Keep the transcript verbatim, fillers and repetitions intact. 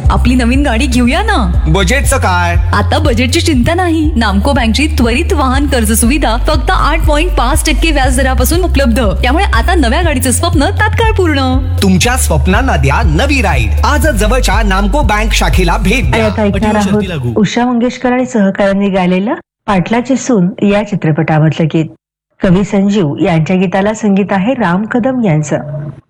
आपली नवीन गाडी घेऊया ना. बजेटचं काय? आता बजेटची चिंता नाही. नामको बँकची त्वरित वाहन कर्ज सुविधा फक्त आठ पॉईंट पाच टक्के व्याज दरापासून उपलब्ध. त्यामुळे आता नव्या गाडीचं स्वप्न तात्काळ पूर्ण. तुमच्या स्वप्नांना द्या नवी राईड. आजच जवळच्या नामको बँक शाखेला भेट द्या. आता ऐकणार आहोत उषा मंगेशकर आणि सहकाऱ्यांनी गायलेलं पाटलाची सून या चित्रपटामधलं गीत. कवी संजीव यांच्या गीताला संगीत आहे राम कदम यांचं.